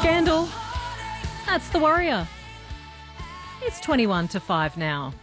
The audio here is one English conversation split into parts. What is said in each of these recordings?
Scandal. That's The Warrior. It's 21 to 5 now.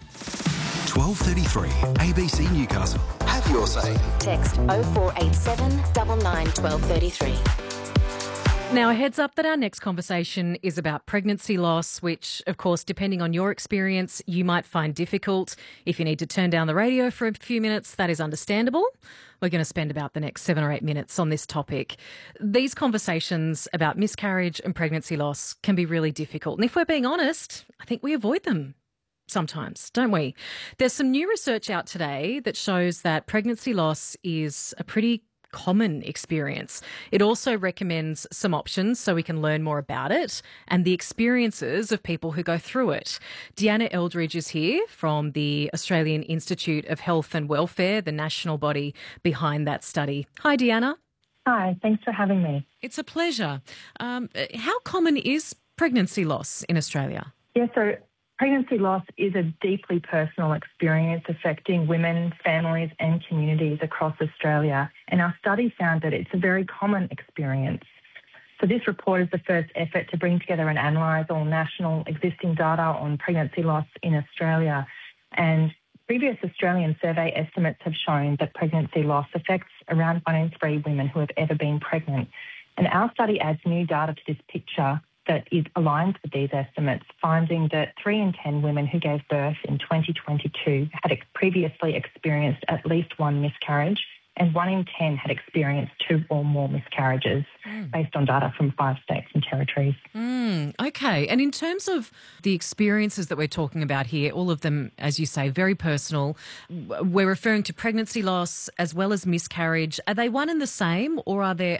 12:33 ABC Newcastle. Have your say. Text 0487 99 1233. Now, a heads up that our next conversation is about pregnancy loss, which, of course, depending on your experience, you might find difficult. If you need to turn down the radio for a few minutes, that is understandable. We're going to spend about the next 7 or 8 minutes on this topic. These conversations about miscarriage and pregnancy loss can be really difficult. And if we're being honest, I think we avoid them sometimes, don't we? There's some new research out today that shows that pregnancy loss is a pretty common experience. It also recommends some options so we can learn more about it and the experiences of people who go through it. Deanna Eldridge is here from the Australian Institute of Health and Welfare, the national body behind that study. Hi, Deanna. Hi, thanks for having me. It's a pleasure. How common is pregnancy loss in Australia? Yeah, so pregnancy loss is a deeply personal experience affecting women, families and communities across Australia. And our study found that it's a very common experience. So this report is the first effort to bring together and analyse all national existing data on pregnancy loss in Australia. And previous Australian survey estimates have shown that pregnancy loss affects around 1 in 3 women who have ever been pregnant. And our study adds new data to this picture that is aligned with these estimates, finding that 3 in 10 women who gave birth in 2022 had previously experienced at least one miscarriage, and 1 in 10 had experienced 2 or more miscarriages based on data from 5 states and territories. Okay. And in terms of the experiences that we're talking about here, all of them, as you say, very personal, we're referring to pregnancy loss as well as miscarriage. Are they one and the same, or are there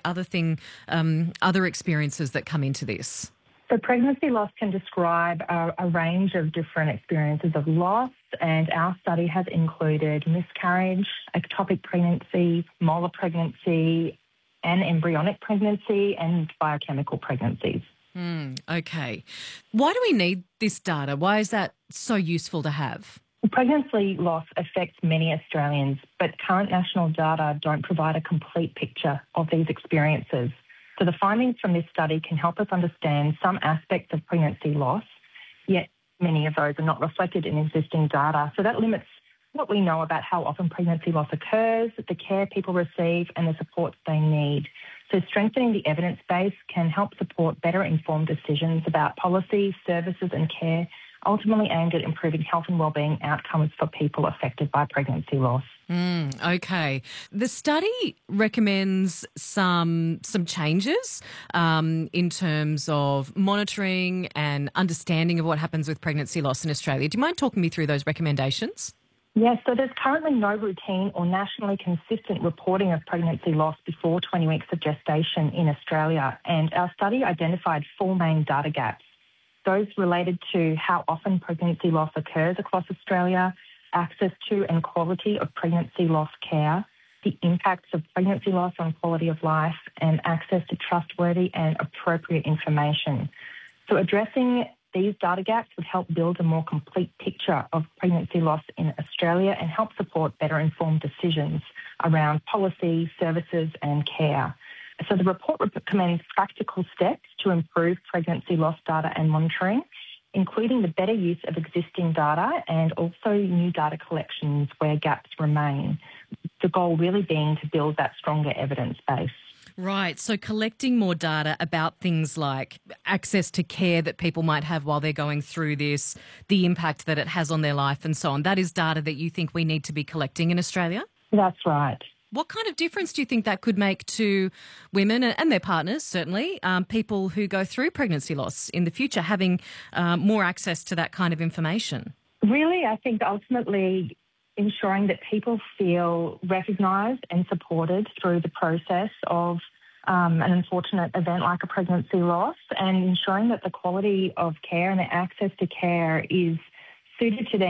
other experiences that come into this? So pregnancy loss can describe a range of different experiences of loss, and our study has included miscarriage, ectopic pregnancy, molar pregnancy, and embryonic pregnancy, and biochemical pregnancies. Okay. Why do we need this data? Why is that so useful to have? Pregnancy loss affects many Australians, but current national data don't provide a complete picture of these experiences. So the findings from this study can help us understand some aspects of pregnancy loss, yet many of those are not reflected in existing data. So that limits what we know about how often pregnancy loss occurs, the care people receive and the supports they need. So strengthening the evidence base can help support better informed decisions about policy, services and care, ultimately aimed at improving health and wellbeing outcomes for people affected by pregnancy loss. Okay. The study recommends some changes in terms of monitoring and understanding of what happens with pregnancy loss in Australia. Do you mind talking me through those recommendations? Yes, so there's currently no routine or nationally consistent reporting of pregnancy loss before 20 weeks of gestation in Australia, and our study identified 4 main data gaps. Those related to how often pregnancy loss occurs across Australia, access to and quality of pregnancy loss care, the impacts of pregnancy loss on quality of life, and access to trustworthy and appropriate information. So addressing these data gaps would help build a more complete picture of pregnancy loss in Australia and help support better informed decisions around policy, services and care. So the report recommends practical steps to improve pregnancy loss data and monitoring, including the better use of existing data and also new data collections where gaps remain. The goal really being to build that stronger evidence base. Right. So collecting more data about things like access to care that people might have while they're going through this, the impact that it has on their life and so on. That is data that you think we need to be collecting in Australia? That's right. What kind of difference do you think that could make to women and their partners, certainly, people who go through pregnancy loss in the future, having more access to that kind of information? Really, I think ultimately ensuring that people feel recognised and supported through the process of an unfortunate event like a pregnancy loss, and ensuring that the quality of care and the access to care is suited to their